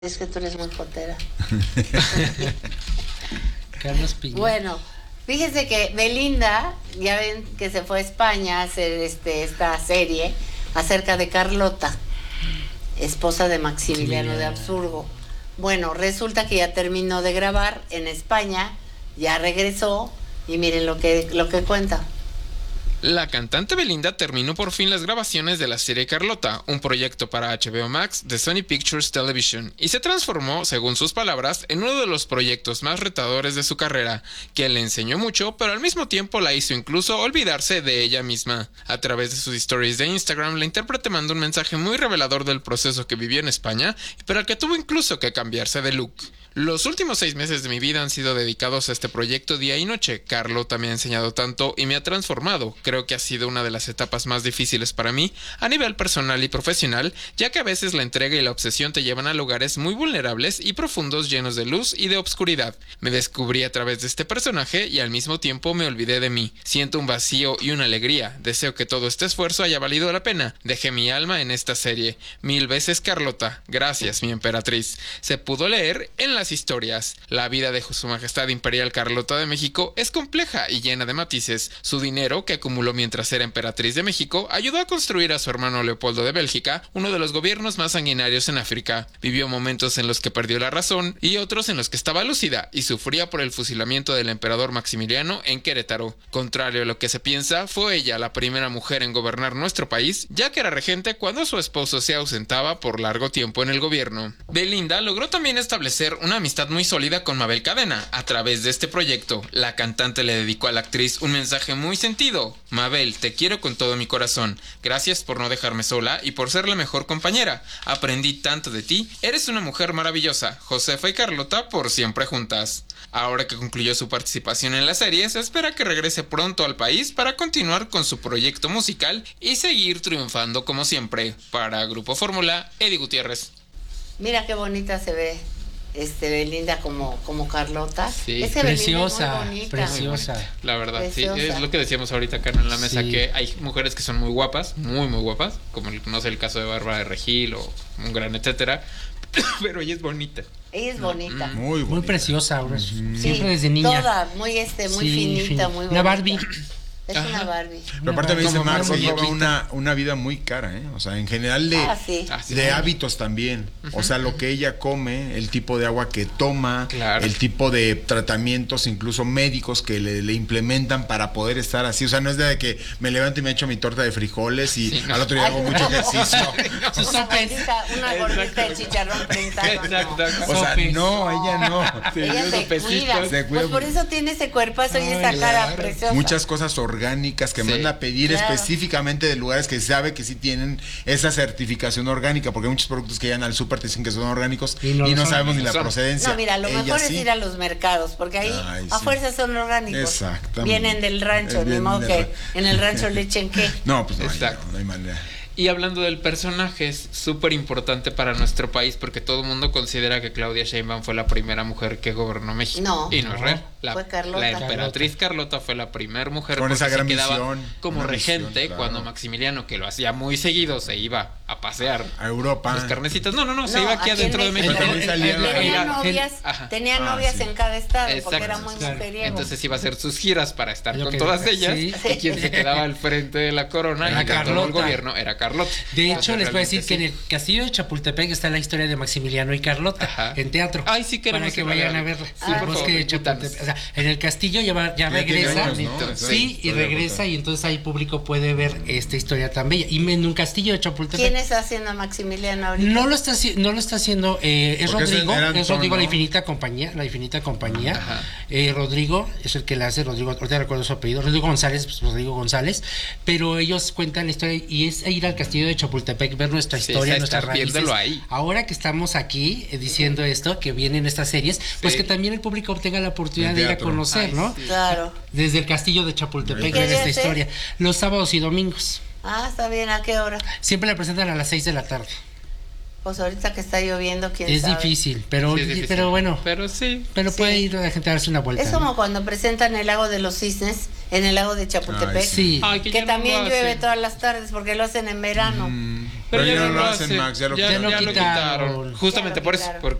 Es que tú eres muy jotera. Carlos Piña. Bueno, fíjense que Belinda, ya ven que se fue a España a hacer esta serie acerca de Carlota, esposa de Maximiliano de Habsburgo. Bueno, resulta que ya terminó de grabar en España, ya regresó y miren lo que cuenta. La cantante Belinda terminó por fin las grabaciones de la serie Carlota, un proyecto para HBO Max de Sony Pictures Television, y se transformó, según sus palabras, en uno de los proyectos más retadores de su carrera, que le enseñó mucho, pero al mismo tiempo la hizo incluso olvidarse de ella misma. A través de sus stories de Instagram, la intérprete mandó un mensaje muy revelador del proceso que vivió en España, pero al que tuvo incluso que cambiarse de look. Los últimos 6 meses de mi vida han sido dedicados a este proyecto día y noche. Carlota me ha enseñado tanto y me ha transformado. Creo que ha sido una de las etapas más difíciles para mí, a nivel personal y profesional, ya que a veces la entrega y la obsesión te llevan a lugares muy vulnerables y profundos, llenos de luz y de obscuridad. Me descubrí a través de este personaje y al mismo tiempo me olvidé de mí. Siento un vacío y una alegría. Deseo que todo este esfuerzo haya valido la pena. Dejé mi alma en esta serie. 1000 veces Carlota. Gracias, mi emperatriz. Se pudo leer en las historias. La vida de Su Majestad Imperial Carlota de México es compleja y llena de matices. Su dinero, que acumuló mientras era emperatriz de México, ayudó a construir a su hermano Leopoldo de Bélgica, uno de los gobiernos más sanguinarios en África. Vivió momentos en los que perdió la razón y otros en los que estaba lúcida y sufría por el fusilamiento del emperador Maximiliano en Querétaro. Contrario a lo que se piensa, fue ella la primera mujer en gobernar nuestro país, ya que era regente cuando su esposo se ausentaba por largo tiempo en el gobierno. Belinda logró también establecer una amistad muy sólida con Mabel Cadena. A través de este proyecto, la cantante le dedicó a la actriz un mensaje muy sentido. Mabel, te quiero con todo mi corazón. Gracias por no dejarme sola y por ser la mejor compañera. Aprendí tanto de ti. Eres una mujer maravillosa. Josefa y Carlota por siempre juntas. Ahora que concluyó su participación en la serie, se espera que regrese pronto al país para continuar con su proyecto musical y seguir triunfando como siempre. Para Grupo Fórmula, Eddie Gutiérrez. Mira qué bonita se ve Belinda como Carlota. Sí. Es que Preciosa, Belinda es muy bonita. preciosa. La verdad, Preciosa. sí, es lo que decíamos ahorita acá en la mesa, Sí. que hay mujeres que son muy guapas, muy guapas, como no sé, el caso de Bárbara de Regil o un gran etcétera, pero ella es bonita. Ella es bonita. Muy bonita. Muy preciosa, ahora, Sí, siempre desde niña. Toda, muy muy Sí, finita, muy bonita. Una Barbie. Es una Ajá. Barbie. Pero aparte me dice Como Marco, Marco lleva Robita. una vida muy cara, ¿eh? O sea, en general Sí. de hábitos también. O sea, lo que ella come, el tipo de agua que toma, Claro. el tipo de tratamientos, incluso médicos que le implementan para poder estar así. O sea, no es de que me levanto y me echo mi torta de frijoles y Sí, no. al otro día hago mucho ejercicio. Sus Una sopes. gordita de chicharrón prensado. Exacto. O sea, Sopes. no, ella no. Ella se cuida. Se cuida. Pues por eso tiene ese cuerpazo y Ay, esa cara claro. preciosa. Muchas cosas orgánicas que Sí. manda a pedir Claro. específicamente de lugares que sabe que sí tienen esa certificación orgánica, porque hay muchos productos que llegan al súper te dicen que son orgánicos Y y no no, lo son. sabemos ni No la son. procedencia. No, mira, lo Ella mejor es sí. ir a los mercados, porque ahí Ay, a sí. fuerza son orgánicos. Exactamente. Vienen del rancho, ni Vienen modo del que rancho. en el rancho le echen qué. No, pues no, Exacto. no hay manera. Y hablando del personaje, es súper importante para nuestro país porque todo el mundo considera que Claudia Sheinbaum fue la primera mujer que gobernó México. No. Y no es No. real. Fue Carlota. La emperatriz Carlota fue la primera mujer Con porque esa se gran quedaba misión, como una regente misión, claro. cuando Maximiliano, que lo hacía muy seguido, se iba a pasear A Europa. las carnecitas. No, se No, iba aquí en adentro de México. También salía- Tenía Ajá. novias, Ajá. tenía Ah, novias sí. en cada estado, porque Exacto. era muy Claro. mujeriego. Entonces iba a hacer sus giras para estar Lo con que- todas ellas. sí. Y quien se quedaba al frente de la corona Era y de todo el Carlota. gobierno era Carlota. De hecho, Entonces, les voy a decir realmente que en sí. el castillo de Chapultepec está la historia de Maximiliano y Carlota Ajá. en teatro. Ay, sí queremos para que irla a vayan ver. a verla. Sí, El por bosque favor, de invítanos. Chapultepec. O sea, en el castillo ya tiene regresa. años, ¿no? Sí, y historia regresa brutal. y entonces ahí el público puede ver esta historia tan bella. Y en un castillo de Chapultepec. ¿Quién está haciendo a Maximiliano ahorita? No lo está haciendo, es Porque Rodrigo, era es Rodrigo Antón, la ¿no? infinita compañía. Ajá. Rodrigo es el que la hace, Rodrigo, ahorita recuerdo su apellido, Rodrigo González, pero ellos cuentan la historia y es ir al castillo de Chapultepec, ver nuestra Sí, historia, es nuestras estar raíces. viéndolo ahí. Ahora que estamos aquí diciendo esto, que vienen estas series, pues que también el público tenga la oportunidad El de ir a teatro. conocer, Ay, ¿no? sí. Claro. Desde el castillo de Chapultepec, ¿Y qué ver día esta es? historia. Los sábados y domingos. Ah, está bien, ¿a qué hora? Siempre la presentan a las 6 de la tarde. Pues ahorita que está lloviendo, quién Es sabe. difícil, pero Sí, es difícil. pero bueno. Pero sí. Pero Sí. puede ir la gente a darse una vuelta. Es ¿no? como cuando presentan el lago de los cisnes en el lago de Chapultepec. Ay, Sí. Ay, Que ya no también lo llueve hacen. todas las tardes porque lo hacen en verano. Pero ya ya no no lo lo hacen, hacen. Max, ya lo Ya quitaron. lo quitaron. Justamente Ya lo por eso, quitaron. porque